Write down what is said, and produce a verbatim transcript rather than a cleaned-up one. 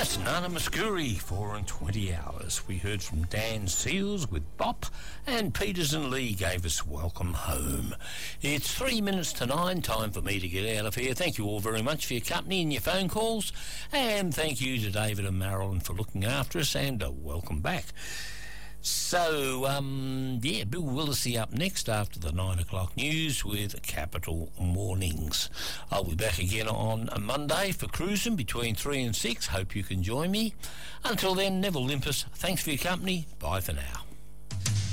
That's Nana Muscuri, four and twenty hours. We heard from Dan Seals with Bop, and Peters and Lee gave us Welcome Home. It's three minutes to nine, time for me to get out of here. Thank you all very much for your company and your phone calls, and thank you to David and Marilyn for looking after us, and uh, welcome back. So, um, yeah, Bill Willisey up next after the nine o'clock news with Capital Mornings. I'll be back again on a Monday for cruising between three and six. Hope you can join me. Until then, Neville Limpus, thanks for your company. Bye for now.